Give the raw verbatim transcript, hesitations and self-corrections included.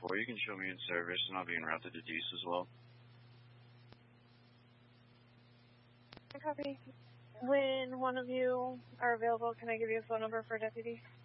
four. You can show me in service, and I'll be en route to Deuce as well. Copy. When one of you are available, can I give you a phone number for a deputy?